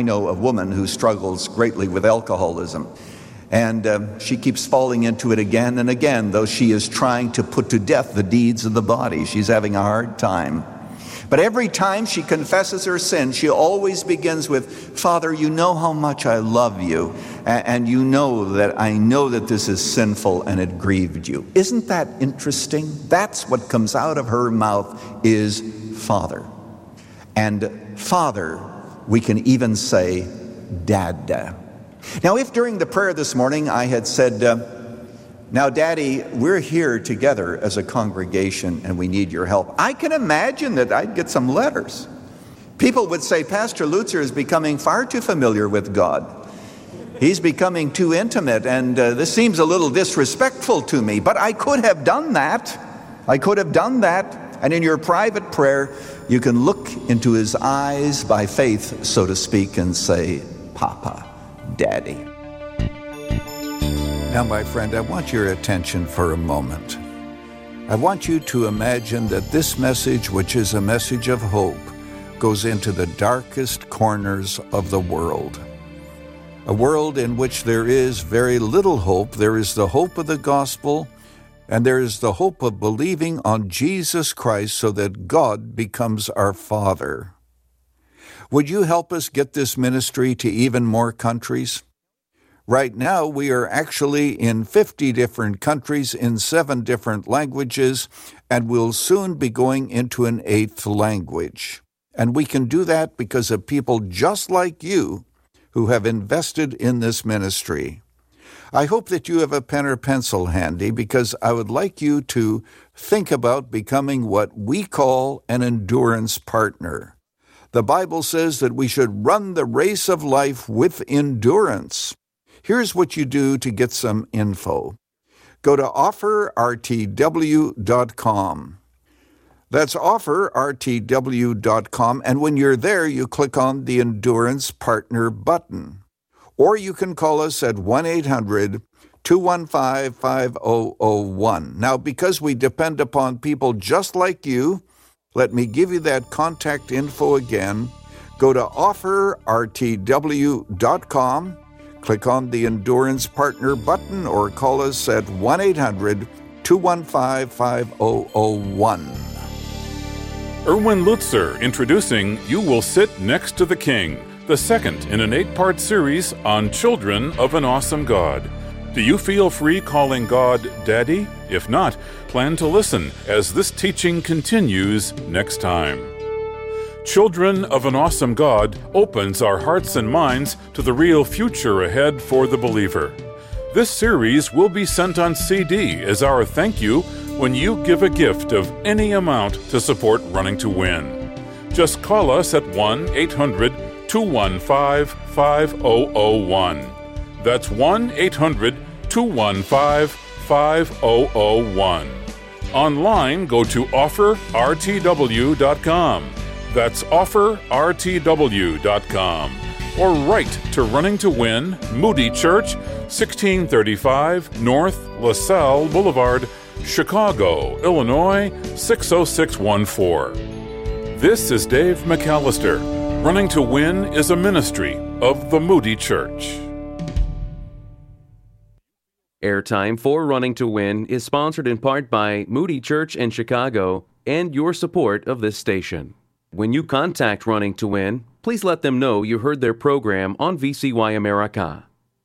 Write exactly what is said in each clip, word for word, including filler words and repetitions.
know a woman who struggles greatly with alcoholism. And uh, she keeps falling into it again and again, though she is trying to put to death the deeds of the body. She's having a hard time. But every time she confesses her sin, she always begins with, Father, you know how much I love you, and you know that I know that this is sinful and it grieved you. Isn't that interesting? That's what comes out of her mouth is Father. And Father, we can even say, Dad. Now, if during the prayer this morning I had said, uh, now, Daddy, we're here together as a congregation and we need your help, I can imagine that I'd get some letters. People would say, Pastor Lutzer is becoming far too familiar with God. He's becoming too intimate, and uh, this seems a little disrespectful to me. But I could have done that. I could have done that. And in your private prayer, you can look into his eyes by faith, so to speak, and say, Papa, Daddy. Now, my friend, I want your attention for a moment. I want you to imagine that this message, which is a message of hope, goes into the darkest corners of the world. A world in which there is very little hope. There is the hope of the gospel, and there is the hope of believing on Jesus Christ so that God becomes our Father. Would you help us get this ministry to even more countries? Right now, we are actually in fifty different countries in seven different languages, and we'll soon be going into an eighth language. And we can do that because of people just like you who have invested in this ministry. I hope that you have a pen or pencil handy, because I would like you to think about becoming what we call an endurance partner. The Bible says that we should run the race of life with endurance. Here's what you do to get some info. Go to offer r t w dot com. That's offer r t w dot com, and when you're there, you click on the Endurance Partner button. Or you can call us at one eight hundred two one five five zero zero one. Now, because we depend upon people just like you, let me give you that contact info again. Go to offer r t w dot com. Click on the Endurance Partner button or call us at one eight hundred two one five five zero zero one. Erwin Lutzer introducing You Will Sit Next to the King, the second in an eight-part series on Children of an Awesome God. Do you feel free calling God Daddy? If not, plan to listen as this teaching continues next time. Children of an Awesome God opens our hearts and minds to the real future ahead for the believer. This series will be sent on C D as our thank you when you give a gift of any amount to support Running to Win. Just call us at one eight hundred two one five five zero zero one. That's one eight hundred two one five five zero zero one. Online, go to offer r t w dot com. That's offer r t w dot com. Or write to Running to Win, Moody Church, sixteen thirty-five North LaSalle Boulevard, Chicago, Illinois, six oh six one four. This is Dave McAllister. Running to Win is a ministry of the Moody Church. Airtime for Running to Win is sponsored in part by Moody Church in Chicago and your support of this station. When you contact Running to Win, please let them know you heard their program on V C Y America.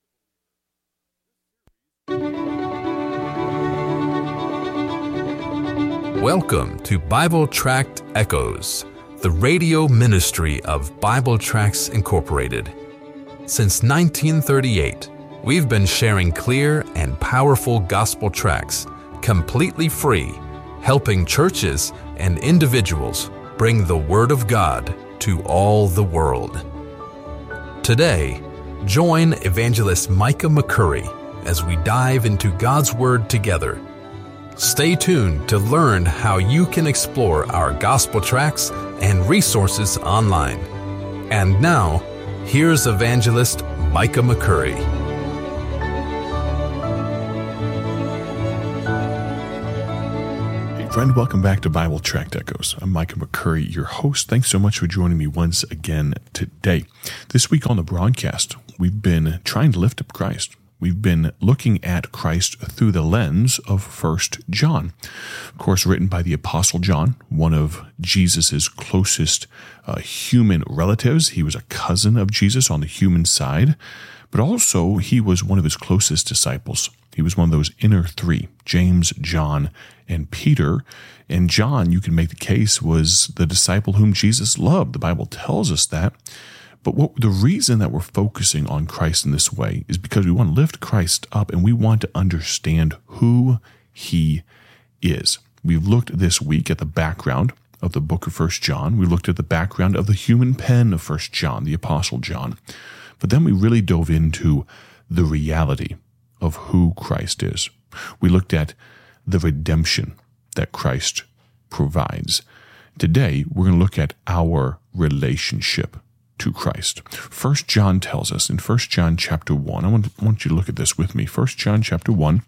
Welcome to Bible Tract Echoes, the radio ministry of Bible Tracts Incorporated. Since nineteen thirty-eight, we've been sharing clear and powerful gospel tracts, completely free, helping churches and individuals bring the Word of God to all the world. Today, join Evangelist Micah McCurry as we dive into God's Word together. Stay tuned to learn how you can explore our gospel tracts and resources online. And now, here's Evangelist Micah McCurry. Friend, welcome back to Bible Tract Echoes. I'm Micah McCurry, your host. Thanks so much for joining me once again today. This week on the broadcast, we've been trying to lift up Christ. We've been looking at Christ through the lens of First John. Of course, written by the Apostle John, one of Jesus' closest uh, human relatives. He was a cousin of Jesus on the human side, but also he was one of his closest disciples. He was one of those inner three, James, John, and Peter. And John, you can make the case, was the disciple whom Jesus loved. The Bible tells us that. But what the reason that we're focusing on Christ in this way is because we want to lift Christ up and we want to understand who he is. We've looked this week at the background of the book of First John. We looked at the background of the human pen of First John, the Apostle John. But then we really dove into the reality of who Christ is. We looked at the redemption that Christ provides. Today, we're going to look at our relationship to Christ. First John tells us in First John chapter one, I want, I want you to look at this with me. First John chapter one,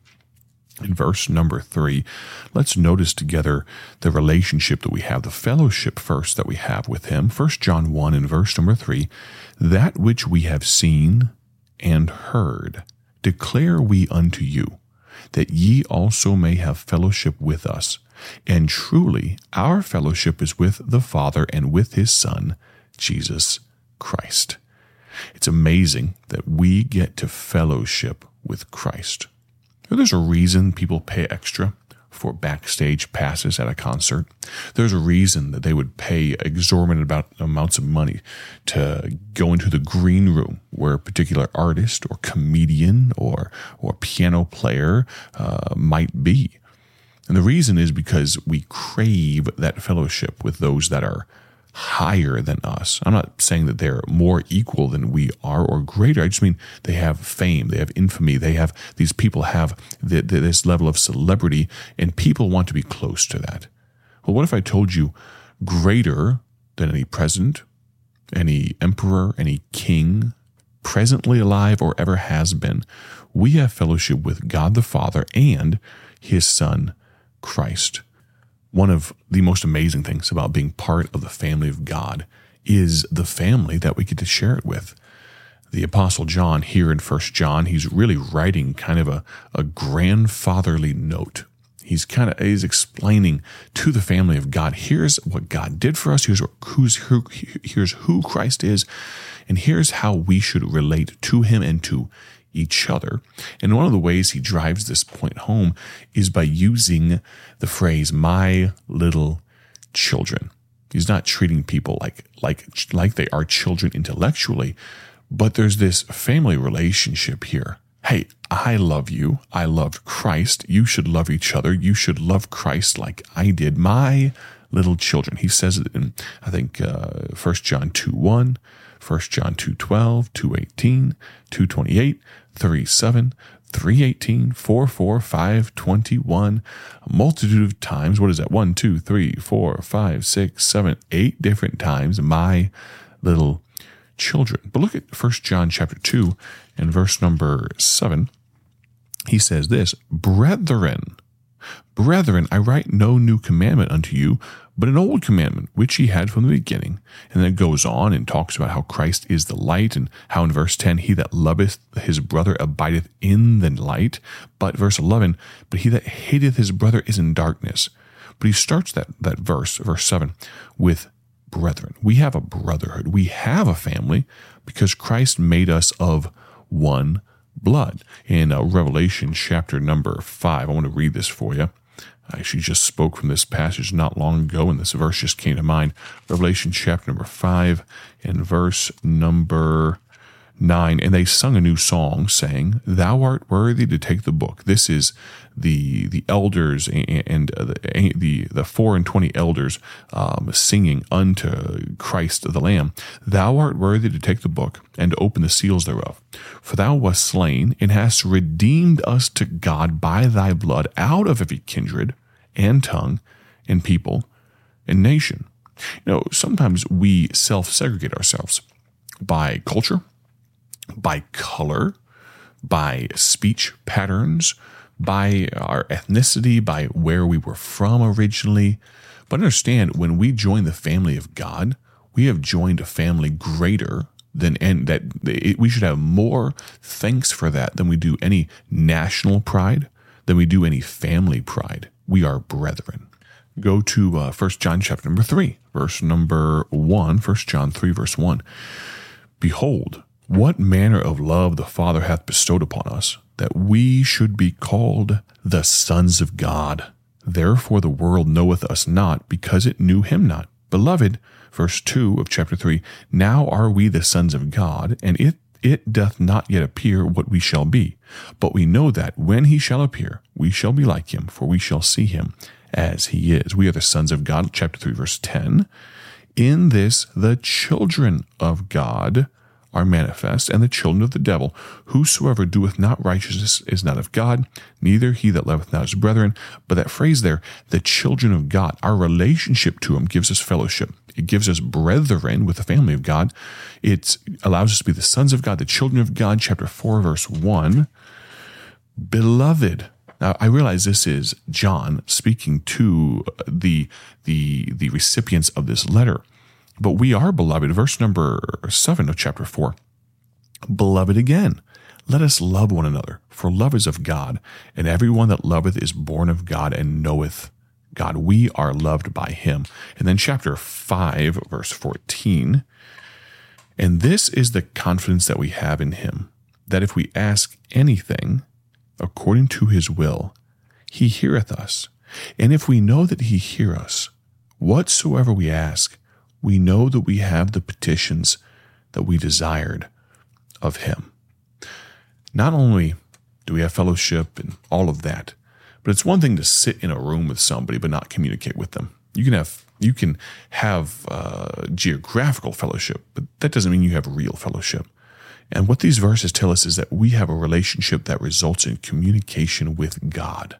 in verse number three, let's notice together the relationship that we have, the fellowship first that we have with him. First John one in verse number three, that which we have seen and heard, declare we unto you, that ye also may have fellowship with us. And truly, our fellowship is with the Father and with his Son, Jesus Christ. It's amazing that we get to fellowship with Christ. There's a reason people pay extra for backstage passes at a concert. There's a reason that they would pay exorbitant about amounts of money to go into the green room where a particular artist or comedian or or piano player uh, might be. And the reason is because we crave that fellowship with those that are higher than us. I'm not saying that they're more equal than we are or greater. I just mean they have fame, they have infamy, they have, these people have the, the, this level of celebrity, and people want to be close to that. Well, what if I told you greater than any president, any emperor, any king, presently alive or ever has been, we have fellowship with God the Father and his Son, Christ. One of the most amazing things about being part of the family of God is the family that we get to share it with. The Apostle John here in First John, he's really writing kind of a, a grandfatherly note. He's kind of he's explaining to the family of God, here's what God did for us, here's what, who's, who, here's who Christ is, and here's how we should relate to him and to each other. And one of the ways he drives this point home is by using the phrase, my little children. He's not treating people like, like, like they are children intellectually, but there's this family relationship here. Hey, I love you. I loved Christ. You should love each other. You should love Christ like I did. My little children. He says it in, I think, uh, First John two one, First John two twelve, two eighteen, two twenty-eight, three seven, three eighteen, four four, five twenty-one, a multitude of times. What is that? One, two, three, four, five, six, seven, eight different times. My little children. But look at First John chapter two and verse number seven. He says this, Brethren, Brethren, I write no new commandment unto you, but an old commandment, which he had from the beginning. And then it goes on and talks about how Christ is the light, and how in verse ten, he that loveth his brother abideth in the light. But verse eleven, but he that hateth his brother is in darkness. But he starts that, that verse, verse seven, with brethren. We have a brotherhood. We have a family because Christ made us of one blood. In uh, Revelation chapter number five, I want to read this for you. I actually just spoke from this passage not long ago, and this verse just came to mind. Revelation chapter number five and verse number nine. And they sung a new song, saying, Thou art worthy to take the book. This is the the elders and, and the, the the four and twenty elders um, singing unto Christ the Lamb. Thou art worthy to take the book and to open the seals thereof. For thou wast slain and hast redeemed us to God by thy blood out of every kindred and tongue and people and nation. You know, sometimes we self-segregate ourselves by culture, by color, by speech patterns, by our ethnicity, by where we were from originally. But understand, when we join the family of God, we have joined a family greater than, and that it, we should have more thanks for that than we do any national pride, than we do any family pride. We are brethren. Go to uh, First John chapter number three, verse number one, First John three, verse one. Behold, what manner of love the Father hath bestowed upon us, that we should be called the sons of God. Therefore the world knoweth us not, because it knew him not. Beloved, verse two of chapter three, now are we the sons of God, and it it doth not yet appear what we shall be. But we know that when he shall appear, we shall be like him, for we shall see him as he is. We are the sons of God, chapter three, verse ten. In this the children of God are manifest, and the children of the devil. Whosoever doeth not righteousness is not of God, neither he that loveth not his brethren. But that phrase there, the children of God, our relationship to him gives us fellowship. It gives us brethren with the family of God. It allows us to be the sons of God, the children of God, chapter four, verse one. Beloved. Now, I realize this is John speaking to the, the, the recipients of this letter. But we are beloved. Verse number seven of chapter four. Beloved again, let us love one another, for love is of God, and everyone that loveth is born of God and knoweth God. We are loved by him. And then chapter five, verse fourteen. And this is the confidence that we have in him, that if we ask anything according to his will, he heareth us. And if we know that he hear us, whatsoever we ask, we know that we have the petitions that we desired of him. Not only do we have fellowship and all of that, but it's one thing to sit in a room with somebody but not communicate with them. You can have you can have uh, geographical fellowship, but that doesn't mean you have real fellowship. And what these verses tell us is that we have a relationship that results in communication with God.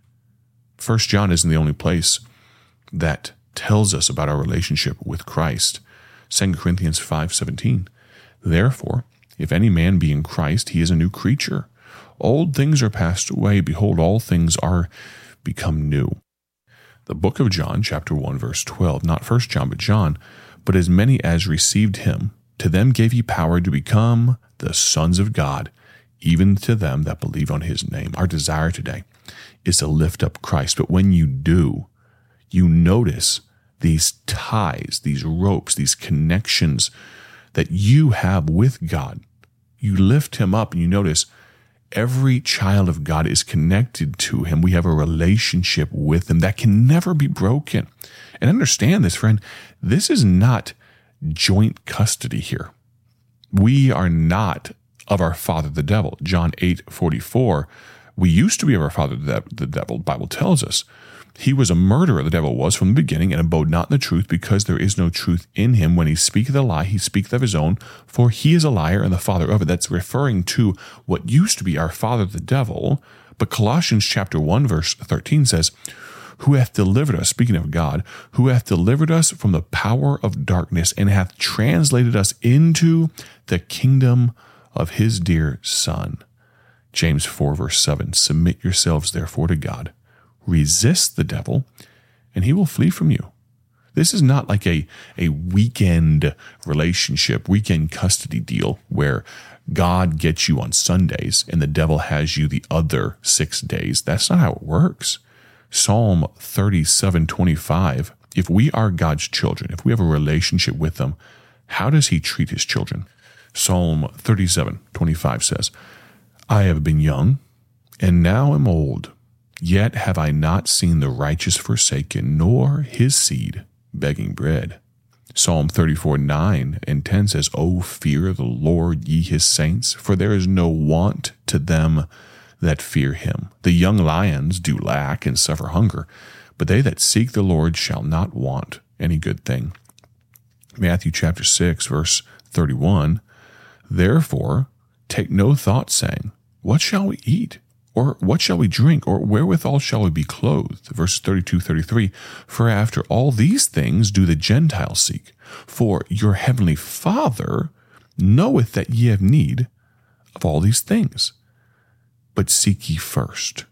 First John isn't the only place that tells us about our relationship with Christ. Second Corinthians five seventeen. Therefore, if any man be in Christ, he is a new creature. Old things are passed away. Behold, all things are become new. The book of John, chapter one, verse twelve, not First John, but John, but as many as received him, to them gave he power to become the sons of God, even to them that believe on his name. Our desire today is to lift up Christ. But when you do, you notice these ties, these ropes, these connections that you have with God. You lift him up and you notice every child of God is connected to him. We have a relationship with him that can never be broken. And understand this, friend, this is not joint custody here. We are not of our father the devil. John eight forty-four, we used to be of our father the devil, the Bible tells us. He was a murderer, the devil was, from the beginning, and abode not in the truth, because there is no truth in him. When he speaketh a lie, he speaketh of his own, for he is a liar and the father of it. That's referring to what used to be our father, the devil. But Colossians chapter one, verse thirteen says, who hath delivered us, speaking of God, who hath delivered us from the power of darkness, and hath translated us into the kingdom of his dear Son. James four, verse seven, submit yourselves therefore to God. Resist the devil, and he will flee from you. This is not like a, a weekend relationship, weekend custody deal where God gets you on Sundays and the devil has you the other six days. That's not how it works. Psalm thirty-seven twenty-five, if we are God's children, if we have a relationship with him, how does he treat his children? Psalm thirty-seven twenty-five says, I have been young, and now am old, yet have I not seen the righteous forsaken, nor his seed begging bread. Psalm thirty-four nine and ten says, O fear the Lord, ye his saints, for there is no want to them that fear him. The young lions do lack and suffer hunger, but they that seek the Lord shall not want any good thing. Matthew chapter six, verse thirty-one, therefore take no thought, saying, what shall we eat? Or what shall we drink? Or wherewithal shall we be clothed? Verse thirty-two, thirty-three, for after all these things do the Gentiles seek. For your heavenly Father knoweth that ye have need of all these things. But seek ye first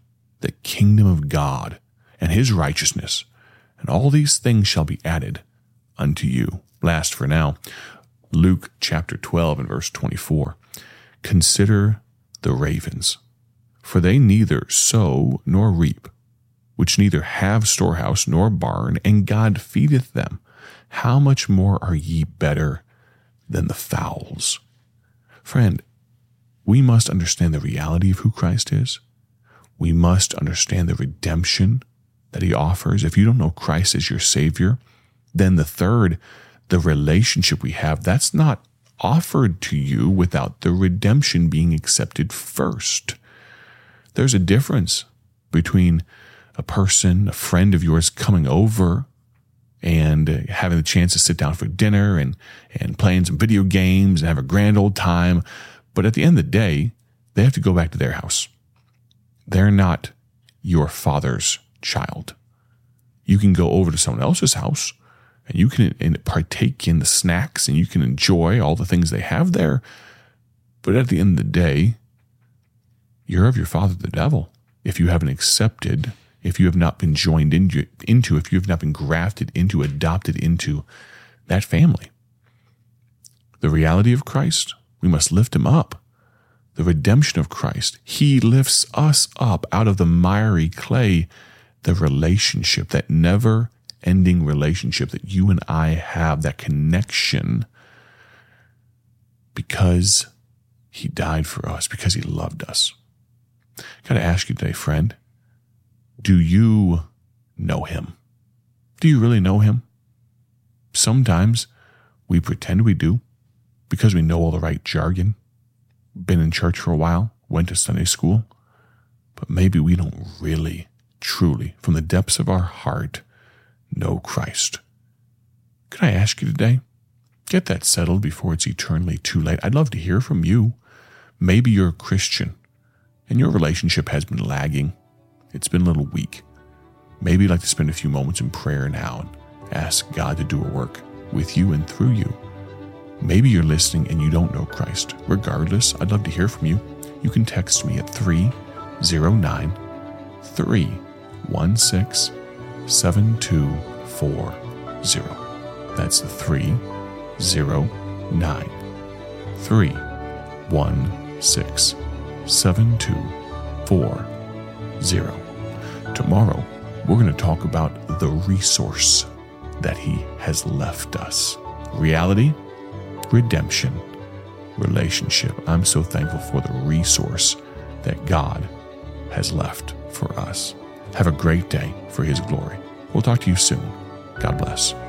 the kingdom of God and his righteousness, and all these things shall be added unto you. Last for now, Luke chapter twelve and verse twenty-four. Consider the ravens, for they neither sow nor reap, which neither have storehouse nor barn, and God feedeth them. How much more are ye better than the fowls? Friend, we must understand the reality of who Christ is. We must understand the redemption that he offers. If you don't know Christ as your Savior, then the third, the relationship we have, that's not offered to you without the redemption being accepted first. There's a difference between a person, a friend of yours coming over and having the chance to sit down for dinner and, and playing some video games and have a grand old time. But at the end of the day, they have to go back to their house. They're not your father's child. You can go over to someone else's house and you can partake in the snacks and you can enjoy all the things they have there. But at the end of the day, you're of your father, the devil, if you haven't accepted, if you have not been joined into, into, if you have not been grafted into, adopted into that family. The reality of Christ, we must lift him up. The redemption of Christ, he lifts us up out of the miry clay. The relationship, that never-ending relationship that you and I have, that connection, because he died for us, because he loved us. I got to ask you today, friend, do you know him? Do you really know him? Sometimes we pretend we do because we know all the right jargon, been in church for a while, went to Sunday school, but maybe we don't really, truly, from the depths of our heart, know Christ. Can I ask you today, get that settled before it's eternally too late. I'd love to hear from you. Maybe you're a Christian and your relationship has been lagging. It's been a little weak. Maybe you'd like to spend a few moments in prayer now and ask God to do a work with you and through you. Maybe you're listening and you don't know Christ. Regardless, I'd love to hear from you. You can text me at three oh nine, three one six, seven two four zero. That's the three oh nine, three one six, seven two four zero. Tomorrow, we're going to talk about the resource that he has left us. Reality, redemption, relationship. I'm so thankful for the resource that God has left for us. Have a great day for his glory. We'll talk to you soon. God bless.